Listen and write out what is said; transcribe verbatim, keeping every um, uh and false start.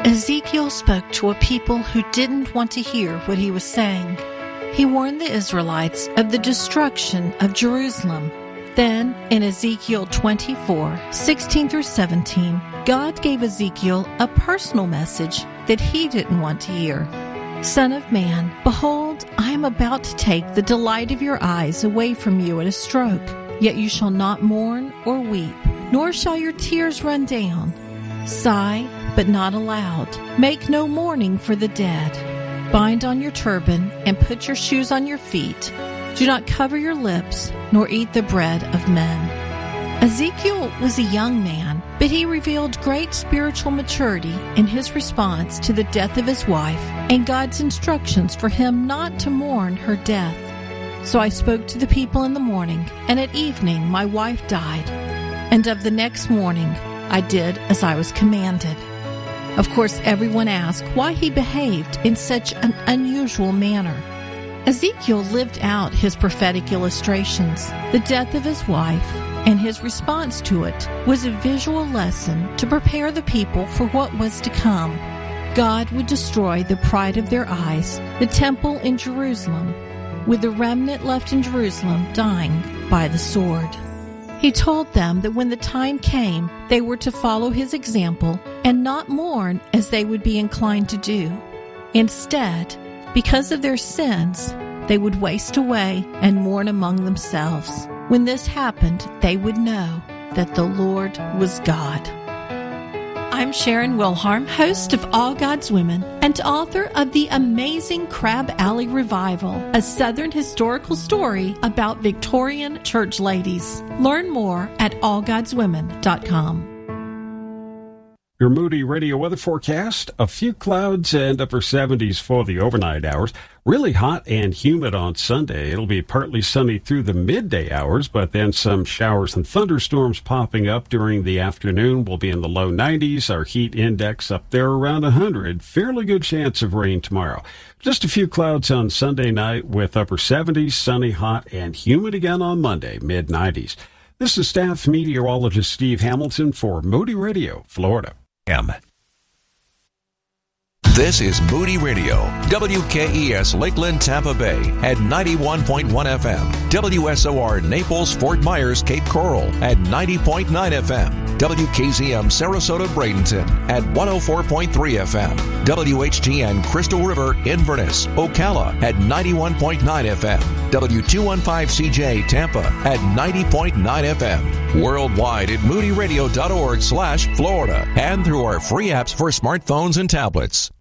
Ezekiel spoke to a people who didn't want to hear what he was saying. He warned the Israelites of the destruction of Jerusalem. Then, in Ezekiel twenty-four, sixteen through seventeen, God gave Ezekiel a personal message that he didn't want to hear. Son of man, behold, I am about to take the delight of your eyes away from you at a stroke. Yet you shall not mourn or weep, nor shall your tears run down. Sigh, but not aloud. Make no mourning for the dead. Bind on your turban and put your shoes on your feet. Do not cover your lips, nor eat the bread of men. Ezekiel was a young man, but he revealed great spiritual maturity in his response to the death of his wife and God's instructions for him not to mourn her death. So I spoke to the people in the morning, and at evening my wife died. And of the next morning I did as I was commanded. Of course, everyone asked why he behaved in such an unusual manner. Ezekiel lived out his prophetic illustrations. The death of his wife and his response to it was a visual lesson to prepare the people for what was to come. God would destroy the pride of their eyes, the temple in Jerusalem, with the remnant left in Jerusalem dying by the sword. He told them that when the time came, they were to follow his example and not mourn as they would be inclined to do. Instead, because of their sins, they would waste away and mourn among themselves. When this happened, they would know that the Lord was God. I'm Sharon Wilharm, host of All God's Women and author of the amazing Crab Alley Revival, a Southern historical story about Victorian church ladies. Learn more at all gods women dot com. Your Moody Radio weather forecast, a few clouds and upper seventies for the overnight hours. Really hot and humid on Sunday. It'll be partly sunny through the midday hours, but then some showers and thunderstorms popping up during the afternoon. We'll be in the low nineties. Our heat index up there around one hundred. Fairly good chance of rain tomorrow. Just a few clouds on Sunday night with upper seventies, sunny, hot, and humid again on Monday, mid nineties. This is staff meteorologist Steve Hamilton for Moody Radio, Florida. M. This is Moody Radio, W K E S Lakeland, Tampa Bay at ninety-one point one F M, W S O R Naples, Fort Myers, Cape Coral at ninety point nine F M, W K Z M Sarasota, Bradenton at one oh four point three F M, W H T N Crystal River, Inverness, Ocala at ninety-one point nine F M, W two fifteen C J Tampa at ninety point nine F M, worldwide at moody radio dot org slash Florida and through our free apps for smartphones and tablets.